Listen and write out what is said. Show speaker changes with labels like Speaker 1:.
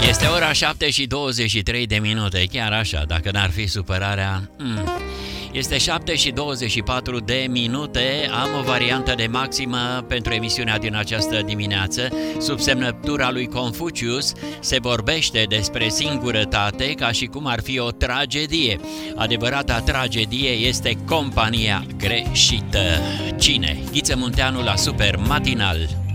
Speaker 1: Este ora 7 și 23 de minute, chiar așa, dacă n-ar fi supărarea. Este 7 și 24 de minute, am o variantă de maximă pentru emisiunea din această dimineață. Sub semnătura lui Confucius se vorbește despre singurătate ca și cum ar fi o tragedie. Adevărata tragedie este compania greșită. Cine? Ghiță Munteanu la Super Matinal.